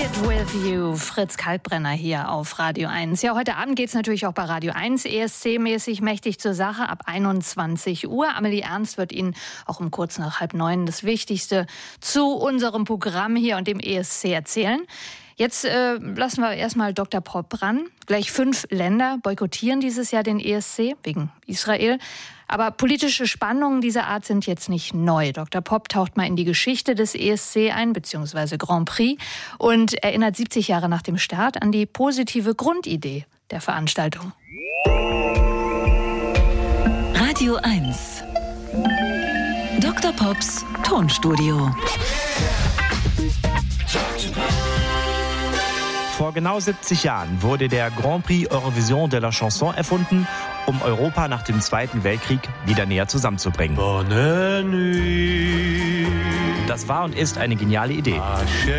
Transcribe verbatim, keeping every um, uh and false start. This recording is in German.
With You, Fritz Kalkbrenner hier auf Radio eins. Ja, heute Abend geht es natürlich auch bei Radio eins E S C-mäßig mächtig zur Sache ab einundzwanzig Uhr. Amelie Ernst wird Ihnen auch um kurz nach halb neun das Wichtigste zu unserem Programm hier und dem E S C erzählen. Jetzt äh, lassen wir erstmal Doktor Popp ran. Gleich fünf Länder boykottieren dieses Jahr den E S C wegen Israel. Aber politische Spannungen dieser Art sind jetzt nicht neu. Doktor Popp taucht mal in die Geschichte des E S C ein, beziehungsweise Grand Prix, und erinnert siebzig Jahre nach dem Start an die positive Grundidee der Veranstaltung. Radio eins. Doktor Popps Tonstudio. Vor genau siebzig Jahren wurde der Grand Prix Eurovision de la Chanson erfunden, um Europa nach dem Zweiten Weltkrieg wieder näher zusammenzubringen. Bonne nuit. Das war und ist eine geniale Idee.